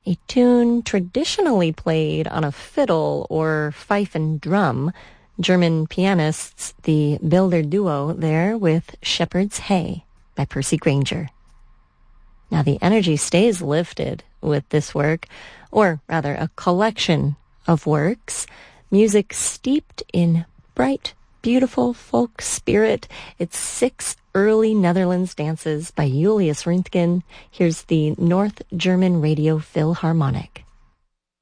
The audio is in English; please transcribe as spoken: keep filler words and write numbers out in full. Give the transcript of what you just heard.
a tune traditionally played on a fiddle or fife and drum. German pianists, the Builder Duo there with Shepherd's Hay by Percy Grainger. Now the energy stays lifted with this work, or rather a collection of works, music steeped in bright, beautiful folk spirit. It's six early Netherlands dances by Julius Röntgen. Here's the North German Radio Philharmonic.